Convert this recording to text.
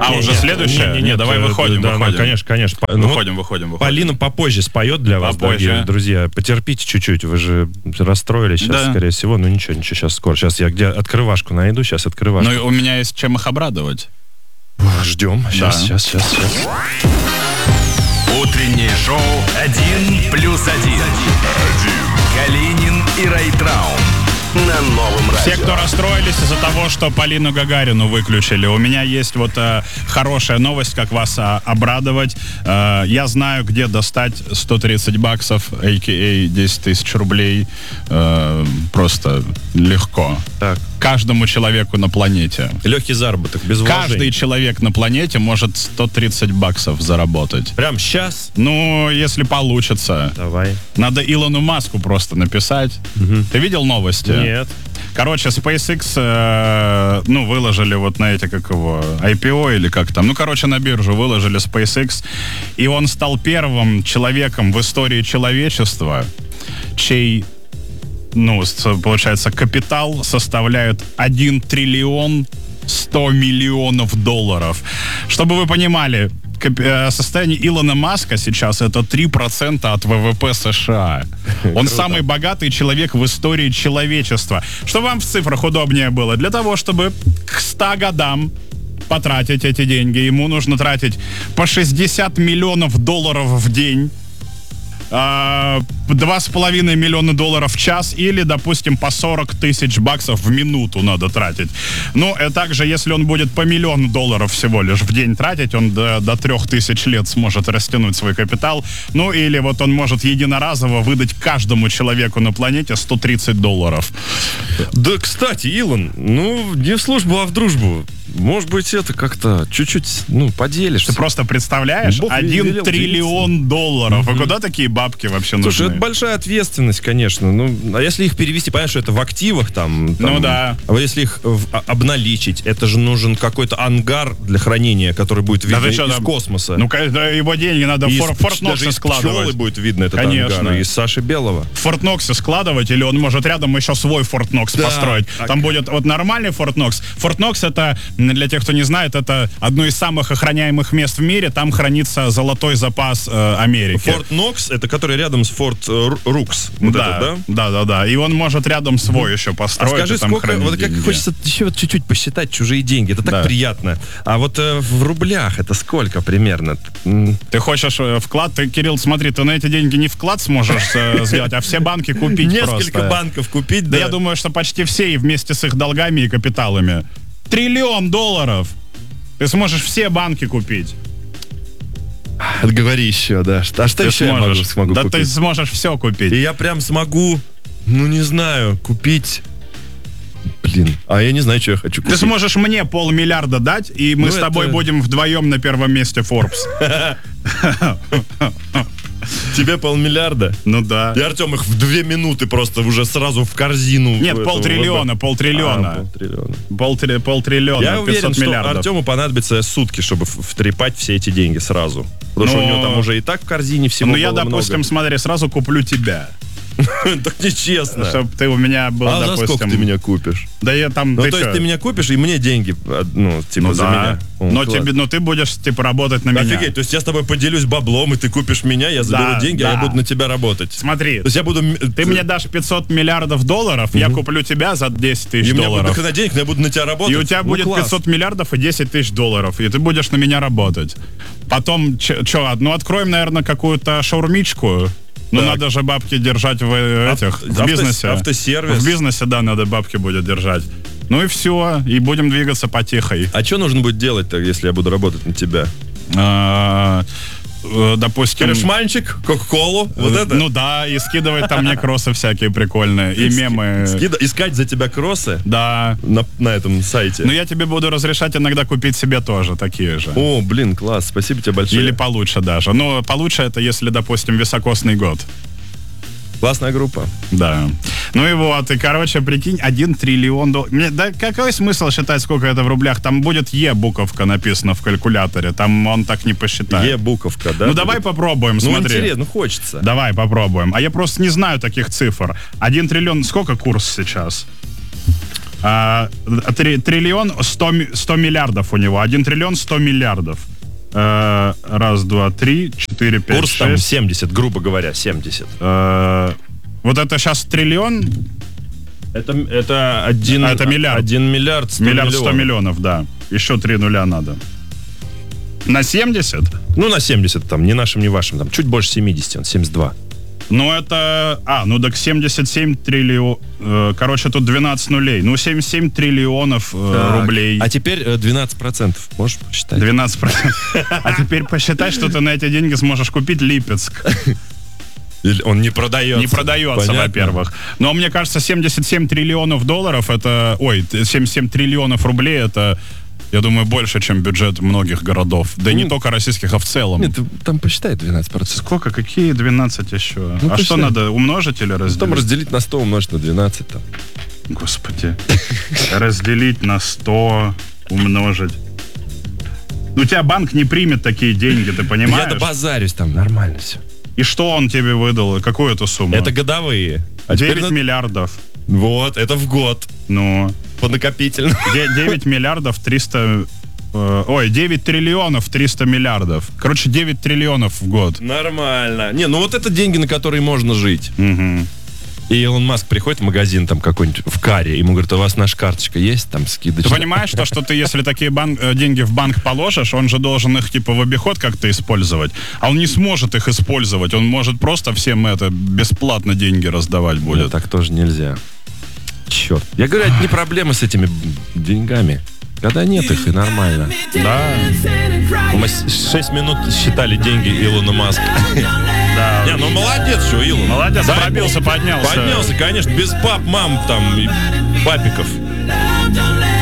Уже следующее? Не, давай выходим. Конечно. Выходим. Полина попозже споет для вас, дорогие друзья. Потерпите чуть-чуть, вы же расстроились сейчас, скорее всего. Ну ничего, сейчас скоро. Сейчас я где открывашку найду, сейчас открывашку. Ну, у меня есть чем их обрадовать. Ждем. Сейчас. Утреннее шоу «1+1». Калинин и Райtraum на Новом радио. Все, кто расстроились из-за того, что Полину Гагарину выключили, у меня есть хорошая новость, как вас обрадовать. Я знаю, где достать $130, а.к.а. 10 тысяч рублей. Просто легко. Так. Каждому человеку на планете. Легкий заработок, без вложений. Каждый человек на планете может $130 заработать. Прям сейчас? Ну, если получится. Давай. Надо Илону Маску просто написать. Угу. Ты видел новости? Нет. Короче, SpaceX, выложили на эти, IPO или как там. На биржу выложили SpaceX. И он стал первым человеком в истории человечества, чей, получается, капитал составляет 1 триллион 100 миллионов долларов. Чтобы вы понимали, состояние Илона Маска сейчас это 3% от ВВП США. Он самый богатый человек в истории человечества. Чтобы вам в цифрах удобнее было, для того, чтобы к 100 годам потратить эти деньги, ему нужно тратить по 60 миллионов долларов в день, 2,5 миллиона долларов в час или, допустим, по 40 тысяч баксов в минуту надо тратить. И также, если он будет по $1 миллион всего лишь в день тратить, он до 3000 лет сможет растянуть свой капитал. Или он может единоразово выдать каждому человеку на планете $130. Да, кстати, Илон, не в службу, а в дружбу. Может быть, это как-то чуть-чуть, поделишься. Ты просто представляешь? 1 триллион долларов. А куда такие бабки вообще нужны? Слушай, это большая ответственность, конечно. А если их перевести, понятно, что это в активах там. Да. А вот если их обналичить, это же нужен какой-то ангар для хранения, который будет видно из космоса. Его деньги надо в Форт Ноксе складывать. Пчелы будет видно этот ангар. Из Саши Белого. В Форт Ноксе складывать, или он может рядом еще свой Форт Нокс построить. Там будет нормальный Форт Нокс. Форт Нокс это, для тех, кто не знает, это одно из самых охраняемых мест в мире. Там хранится золотой запас Америки. Форт Нокс, это который рядом с Форт Рукс. Да. И он может рядом свой еще построить. А скажи, сколько, хочется еще чуть-чуть посчитать чужие деньги. Это так приятно. А в рублях это сколько примерно? Ты хочешь вклад? Ты, Кирилл, смотри, ты на эти деньги не вклад сможешь сделать, а все банки купить просто. Несколько банков купить, да. Я думаю, что почти все, и вместе с их долгами и капиталами. $1 триллион. Ты сможешь все банки купить. Говори еще, да. А что еще я смогу купить? Да ты сможешь все купить. И я прям смогу, не знаю, купить... а я не знаю, что я хочу купить. Ты сможешь мне $500 миллиарда дать, и мы с тобой будем вдвоем на первом месте Forbes. Тебе $500 миллиарда? Ну да. И Артем их в 2 минуты просто уже сразу в корзину. Нет, $500 миллиона. $500 Я уверен, что миллиардов. Артему понадобится сутки, чтобы втрепать все эти деньги сразу. Потому что у него там уже и так в корзине всего было много. Допустим, смотри, сразу куплю тебя. Так нечестно. Чтобы ты у меня был, допустим... за сколько ты меня купишь? Да я там... то есть ты меня купишь, и мне деньги, за меня. Но ты будешь, работать на меня. Офигеть, то есть я с тобой поделюсь баблом, и ты купишь меня, я заберу деньги, а я буду на тебя работать. Смотри, то есть я буду... ты мне дашь $500 миллиардов, я куплю тебя за 10 тысяч долларов. И у меня будет дохрена денег, но я буду на тебя работать. И у тебя будет $500 миллиардов и 10 тысяч долларов, и ты будешь на меня работать. Потом, откроем, наверное, какую-то шаурмичку. Надо же бабки держать в бизнесе. Автосервис. В бизнесе, надо бабки будет держать. И все, и будем двигаться потихой. А что нужно будет делать-то, если я буду работать на тебя? Допустим... Крышманчик, кока-колу, это? И скидывать там мне кроссы всякие прикольные, и мемы. Искать за тебя кроссы? Да. На этом сайте? Я тебе буду разрешать иногда купить себе тоже такие же. О, класс, спасибо тебе большое. Или получше даже. Получше это, если, допустим, високосный год. Классная группа. Да. И, короче, прикинь, $1 триллион. Да какой смысл считать, сколько это в рублях? Там будет Е-буковка написана в калькуляторе. Там он так не посчитает. Е-буковка, да? Давай попробуем, смотри. Интересно, хочется. Давай попробуем. А я просто не знаю таких цифр. $1 триллион, сколько курс сейчас? Триллион 100 миллиардов у него. 1 триллион 100 миллиардов. Раз, два, три, 4, 5, Курс 6. там 70, грубо говоря, 70. Вот это сейчас триллион? Это 1 миллиард. 1 миллиард 100 Миллиард 100 миллионов. миллионов, да. Еще 3 нуля надо. На 70? Ну, на 70 там, ни нашим, ни вашим. Там чуть больше 70, он 72. Ну, это... ну так 77 триллионов... короче, тут 12 нулей. Ну, 77 триллионов рублей. А теперь 12%. Можешь посчитать? 12%. А теперь посчитай, что ты на эти деньги сможешь купить Липецк. Он не продается. Не продается, понятно? Во-первых. Но мне кажется, 77 триллионов долларов это... Ой, 77 триллионов рублей это... Я думаю, больше, чем бюджет многих городов. Да и не только российских, а в целом. Нет, там посчитай 12%. Сколько? Какие 12 еще? Ну, а что надо, умножить или разделить? Потом разделить на 100, умножить на 12. Там. Господи. Разделить на 100, умножить. У тебя банк не примет такие деньги, ты понимаешь? Я добазарюсь там, нормально все. И что он тебе выдал? Какую эту сумму? Это годовые. 9 миллиардов. Вот, это в год. Ну... По накопительному. 9 миллиардов 300... 9 триллионов 300 миллиардов. Короче, 9 триллионов в год. Нормально. Не, ну вот это деньги, на которые можно жить. Угу. И Илон Маск приходит в магазин там какой-нибудь в Каре, ему говорит, у вас наша карточка есть, там скидочка. Ты понимаешь, что ты, если такие деньги в банк положишь, он же должен их типа в обиход как-то использовать. А он не сможет их использовать. Он может просто всем бесплатно деньги раздавать будет. Нет, так тоже нельзя. Черт. Я говорю, это не проблема с этими деньгами. Когда нет их, и нормально. Да. Мы 6 минут считали деньги Илона Маска. Да. Не, ну молодец, что Илон. Молодец, пробился, поднялся. Поднялся, конечно, без пап, мам там и папиков.